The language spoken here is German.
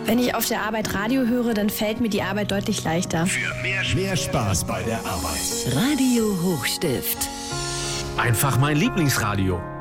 Wenn ich auf der Arbeit Radio höre, dann fällt mir die Arbeit deutlich leichter. Für mehr Spaß bei der Arbeit. Radio Hochstift. Einfach mein Lieblingsradio.